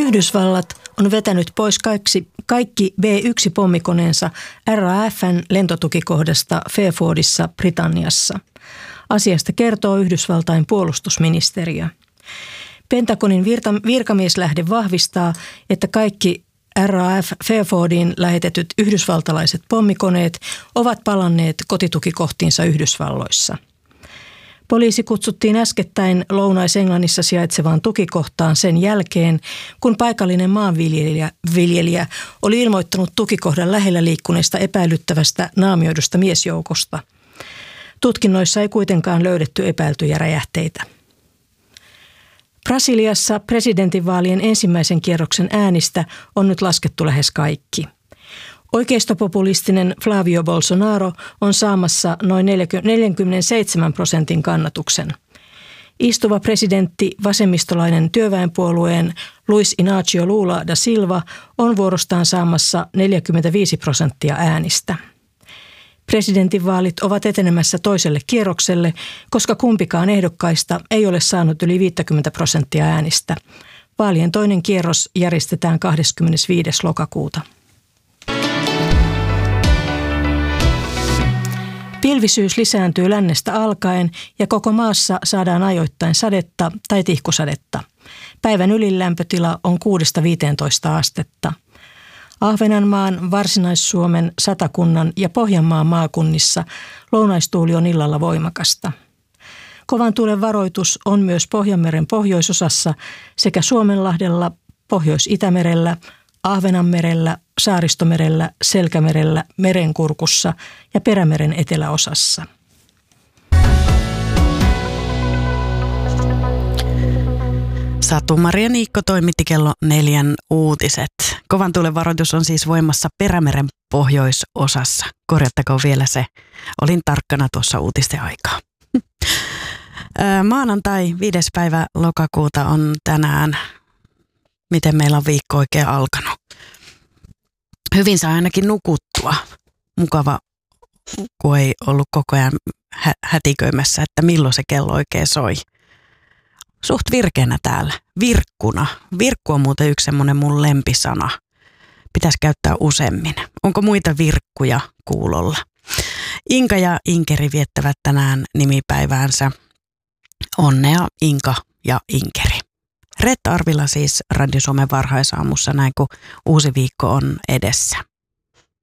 Yhdysvallat on vetänyt pois kaikki B-1-pommikoneensa RAF:n lentotukikohdasta Fairfordissa Britanniassa. Asiasta kertoo Yhdysvaltain puolustusministeriö. Pentagonin virkamieslähde vahvistaa, että kaikki RAF Fairfordiin lähetetyt yhdysvaltalaiset pommikoneet ovat palanneet kotitukikohtiinsa Yhdysvalloissa. Poliisi kutsuttiin äskettäin Lounais-Englannissa sijaitsevaan tukikohtaan sen jälkeen, kun paikallinen maanviljelijä oli ilmoittanut tukikohdan lähellä liikkuneesta epäilyttävästä naamioidusta miesjoukosta. Tutkinnoissa ei kuitenkaan löydetty epäiltyjä räjähteitä. Brasiliassa presidentinvaalien ensimmäisen kierroksen äänistä on nyt laskettu lähes kaikki. Oikeistopopulistinen Flavio Bolsonaro on saamassa noin 47% kannatuksen. Istuva presidentti, vasemmistolainen työväenpuolueen Luis Inácio Lula da Silva on vuorostaan saamassa 45% äänistä. Presidentinvaalit ovat etenemässä toiselle kierrokselle, koska kumpikaan ehdokkaista ei ole saanut yli 50% äänistä. Vaalien toinen kierros järjestetään 25. lokakuuta. Pilvisyys lisääntyy lännestä alkaen ja koko maassa saadaan ajoittain sadetta tai tihkusadetta. Päivän ylin lämpötila on 6–15 astetta. Ahvenanmaan, Varsinais-Suomen, Satakunnan ja Pohjanmaan maakunnissa lounaistuuli on illalla voimakasta. Kovan tuulen varoitus on myös Pohjanmeren pohjoisosassa sekä Suomenlahdella, Pohjois-Itämerellä, Ahvenanmerellä, Saaristomerellä, Selkämerellä, Merenkurkussa ja Perämeren eteläosassa. Satu-Maria Niikko toimitti kello 4 uutiset. Kovan tuulen varoitus on siis voimassa Perämeren pohjoisosassa. Korjattakoon vielä se. Olin tarkkana tuossa uutisten aikaa. Maanantai 5. päivä lokakuuta on tänään. Miten meillä on viikko oikein alkanut? Hyvin saa ainakin nukuttua. Mukava, kun ei ollut koko ajan hätiköimässä, että milloin se kello oikein soi. Suht virkeänä täällä. Virkkuna. Virkku on muuten yksi semmoinen mun lempisana. Pitäisi käyttää useammin. Onko muita virkkuja kuulolla? Inka ja Inkeri viettävät tänään nimipäiväänsä. Onnea Inka ja Inkeri. Reetta Arvila siis Radio Suomen varhaisaamussa näin kun uusi viikko on edessä.